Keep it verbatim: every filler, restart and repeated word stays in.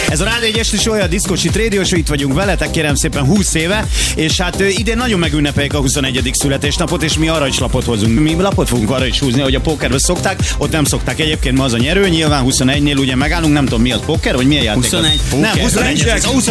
Ez a Rádió egy esti show, a Diszkósi Radio Show, itt vagyunk veletek, kérem szépen húsz éve, és hát idén nagyon megünnepeljük a huszonegyedik születésnapot, és mi aranyslapot hozunk. Mi lapot fogunk arra is húzni, hogy a pókerbe szokták, ott nem szokták. Egyébként ma az a nyerő, nyilván huszonegynél ugye megállunk, nem tudom mi az póker, vagy milyen játék. huszonegy. Nem, huszonegy.